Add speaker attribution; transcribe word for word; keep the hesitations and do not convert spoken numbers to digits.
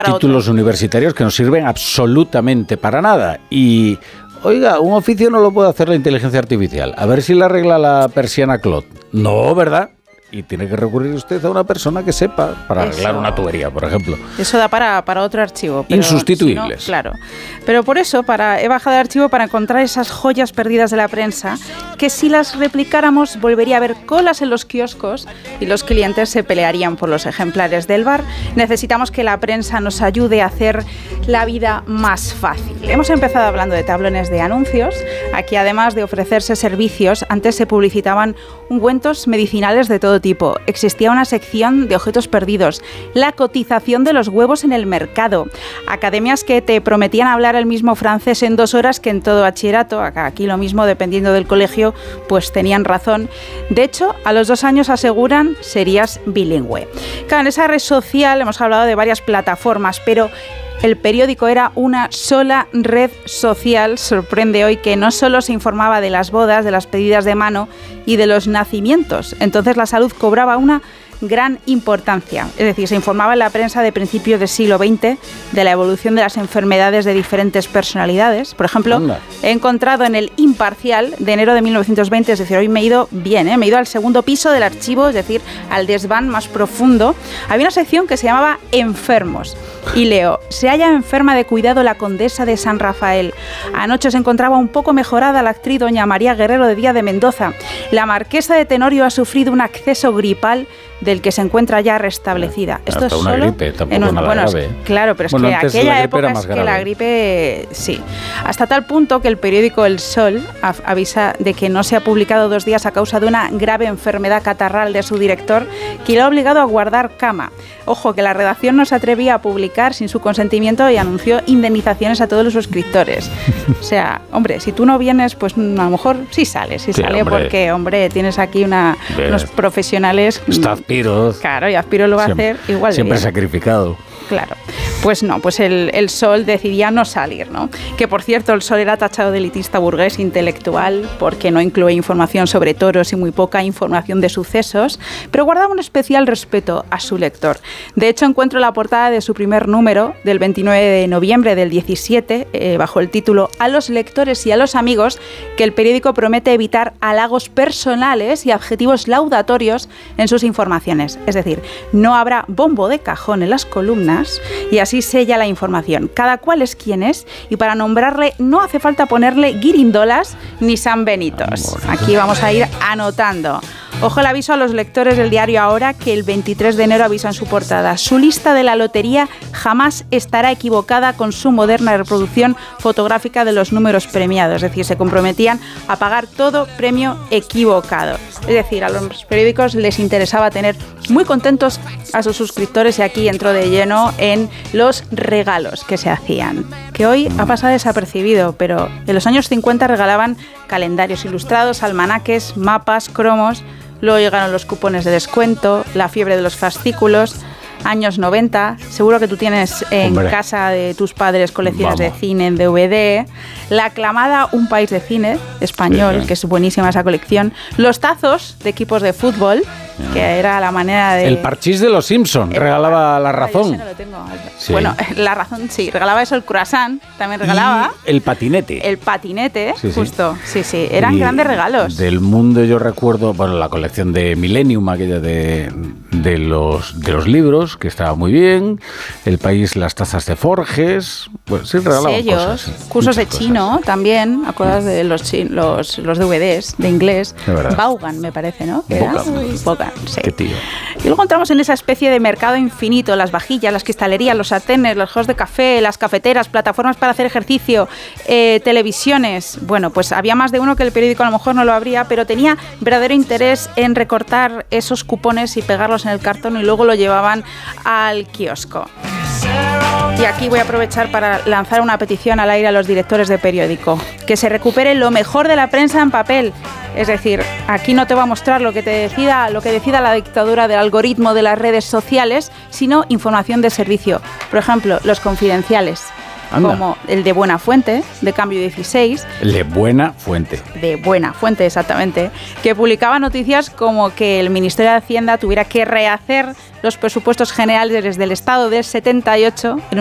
Speaker 1: títulos otro. universitarios que no sirven absolutamente para nada. Y, oiga, un oficio no lo puede hacer la inteligencia artificial. A ver si le arregla la persiana Claude. No, ¿verdad? Y tiene que recurrir usted a una persona que sepa para arreglar eso, una tubería, por ejemplo.
Speaker 2: Eso da para, para otro archivo.
Speaker 1: Pero insustituibles.
Speaker 2: Si no, claro. Pero por eso para, he bajado el archivo para encontrar esas joyas perdidas de la prensa, que si las replicáramos volvería a haber colas en los kioscos y los clientes se pelearían por los ejemplares del bar. Necesitamos que la prensa nos ayude a hacer la vida más fácil. Hemos empezado hablando de tablones de anuncios. Aquí, además de ofrecerse servicios, antes se publicitaban ungüentos medicinales de todo tipo. Existía una sección de objetos perdidos, la cotización de los huevos en el mercado, academias que te prometían hablar el mismo francés en dos horas que en todo bachillerato. Aquí lo mismo, dependiendo del colegio, pues tenían razón. De hecho, a los dos años aseguran serías bilingüe. Claro, en esa red social hemos hablado de varias plataformas, pero el periódico era una sola red social. Sorprende hoy que no solo se informaba de las bodas, de las pedidas de mano y de los nacimientos. Entonces la salud cobraba una gran importancia. Es decir, se informaba en la prensa de principios del siglo veinte de la evolución de las enfermedades de diferentes personalidades. Por ejemplo, Anda. he encontrado en el Imparcial de enero de mil novecientos veinte, es decir, hoy me he ido bien, ¿eh? me he ido al segundo piso del archivo, es decir, al desván más profundo. Había una sección que se llamaba Enfermos. Y leo: se halla enferma de cuidado la condesa de San Rafael. Anoche se encontraba un poco mejorada la actriz doña María Guerrero de Díaz de Mendoza. La marquesa de Tenorio ha sufrido un acceso gripal del que se encuentra ya restablecida.
Speaker 1: Esto
Speaker 2: Hasta
Speaker 1: es
Speaker 2: una
Speaker 1: solo gripe, tampoco
Speaker 2: en un,
Speaker 1: nada
Speaker 2: bueno,
Speaker 1: grave.
Speaker 2: Es, claro, pero es
Speaker 1: bueno,
Speaker 2: que aquella época es
Speaker 1: grave.
Speaker 2: que la gripe, sí. Hasta tal punto que el periódico El Sol avisa de que no se ha publicado dos días a causa de una grave enfermedad catarral de su director, que le ha obligado a guardar cama. Ojo, que la redacción no se atrevía a publicar sin su consentimiento y anunció indemnizaciones a todos los suscriptores. O sea, hombre, si tú no vienes, pues a lo mejor sí sales, sí, sí sale, hombre. Porque, hombre, tienes aquí una, unos profesionales.
Speaker 1: Está Azpiroz.
Speaker 2: Claro, y Azpiroz lo va
Speaker 1: siempre,
Speaker 2: a hacer igual.
Speaker 1: Siempre sacrificado.
Speaker 2: Claro. Pues no, pues el, el Sol decidía no salir, ¿no? Que, por cierto, el Sol era tachado de elitista burgués intelectual porque no incluía información sobre toros y muy poca información de sucesos, pero guardaba un especial respeto a su lector. De hecho, encuentro la portada de su primer número del veintinueve de noviembre del diecisiete, eh, bajo el título "A los lectores y a los amigos", que el periódico promete evitar halagos personales y adjetivos laudatorios en sus informaciones. Es decir, no habrá bombo de cajón en las columnas y así sella la información. Cada cual es quien es y para nombrarle no hace falta ponerle guirindolas ni San Benitos. Aquí vamos a ir anotando. Ojo el aviso a los lectores del diario Ahora, que el veintitrés de enero avisa en su portada: su lista de la lotería jamás estará equivocada con su moderna reproducción fotográfica de los números premiados. Es decir, se comprometían a pagar todo premio equivocado. Es decir, a los periódicos les interesaba tener muy contentos a sus suscriptores, y aquí entró de lleno en los regalos que se hacían, que hoy ha pasado desapercibido, pero en los años cincuenta regalaban calendarios ilustrados, almanaques, mapas, cromos. Luego llegaron los cupones de descuento, la fiebre de los fascículos. Años noventa, seguro que tú tienes en Hombre. casa de tus padres colecciones Vamos. de cine en D V D, la aclamada Un País de Cine español, sí, sí. que es buenísima esa colección, los tazos de equipos de fútbol, que era la manera de...
Speaker 1: El parchís de los Simpson, regalaba La Razón.
Speaker 2: No lo tengo. Sí. Bueno, La Razón sí, regalaba eso, el croissant también regalaba.
Speaker 1: Y el patinete.
Speaker 2: El patinete, sí, justo, sí, sí, sí. eran y grandes regalos.
Speaker 1: Del Mundo yo recuerdo, bueno, la colección de Millennium, aquella de, de, los, de los libros, que estaba muy bien. El País, las tazas de Forges. Bueno, sí, regalaban
Speaker 2: Sellos,
Speaker 1: cosas. Sí,
Speaker 2: cursos de chino cosas. también, ¿acuerdas de los, chin, los, los D V Ds de inglés?
Speaker 1: De verdad.
Speaker 2: Vaughan, me parece, ¿no?
Speaker 1: Vaughan.
Speaker 2: Sí.
Speaker 1: Qué tío.
Speaker 2: Y luego entramos en esa especie de mercado infinito: las vajillas, las cristalerías, los sartenes, los juegos de café, las cafeteras, plataformas para hacer ejercicio, eh, televisiones. Bueno, pues había más de uno que el periódico a lo mejor no lo abría, pero tenía verdadero interés en recortar esos cupones y pegarlos en el cartón, y luego lo llevaban al kiosco. Y aquí voy a aprovechar para lanzar una petición al aire a los directores de periódico: que se recupere lo mejor de la prensa en papel. Es decir, aquí no te va a mostrar lo que te decida, lo que decida la dictadura del algoritmo de las redes sociales, sino información de servicio. Por ejemplo, los confidenciales.
Speaker 1: Anda.
Speaker 2: como el de Buena Fuente, de Cambio dieciséis.
Speaker 1: El de Buena Fuente.
Speaker 2: De Buena Fuente, exactamente. Que publicaba noticias como que el Ministerio de Hacienda tuviera que rehacer los presupuestos generales del Estado del setenta y ocho en